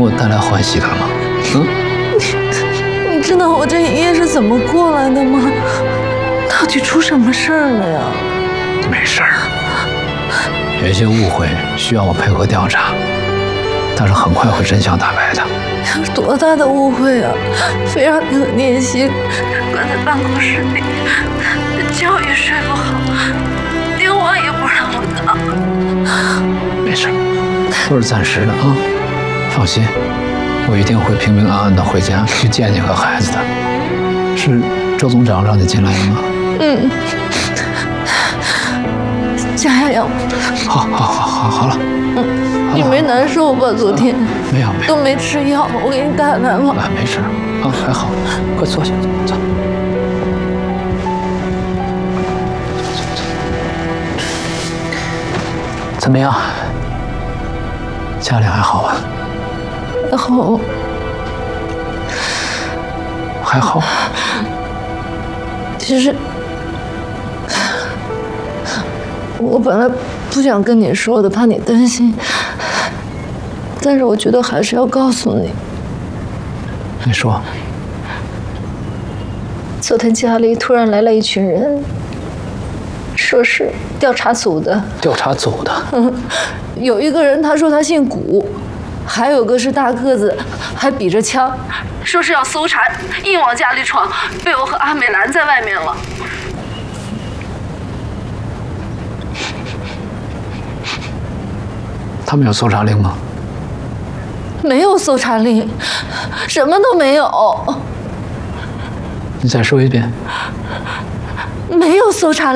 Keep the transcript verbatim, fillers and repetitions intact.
我带来欢喜干嘛？嗯？ 你你知道我这一夜是怎么过来的吗？到底出什么事儿了呀？ 没事儿，有一些误会需要我配合调查，但是很快会真相大白的。 多大的误会啊！非让你和念心关在办公室里，觉也睡不好，电话也不让我打。 没事，都是暂时的啊，放心，我一定会平平安安的回家去见你和孩子的。是周总长让你进来的吗？ 嗯，加油！ 好，好，好，好，好了。 嗯。你没难受吧？昨天没有，没有， 都没吃药，我给你打来了。 啊，没事，啊，还好，快坐下，走。怎么样？家里还好吧？ 还好， 还好。 其实我本来不想跟你说的，怕你担心。但是我觉得还是要告诉你。 你说。 昨天家里突然来了一群人，说是调查组的。 调查组的。 嗯，有一个人他说他姓古，还有个是大个子，还比着枪，说是要搜查，硬往家里闯，被我和阿美拦在外面了。 他们有搜查令吗？ 没有搜查令，什么都没有。 你再说一遍。 没有搜查令。